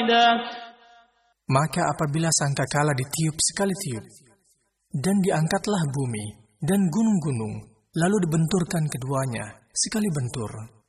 واحدة. Maka apabila sangkakala ditiup sekali tiup, dan diangkatlah bumi dan gunung-gunung, lalu dibenturkan keduanya sekali bentur,